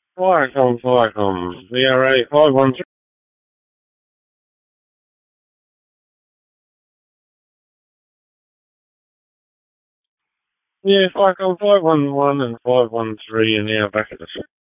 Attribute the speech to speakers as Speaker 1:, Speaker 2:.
Speaker 1: VRA 513. Yeah, 511 and 513 are now back at the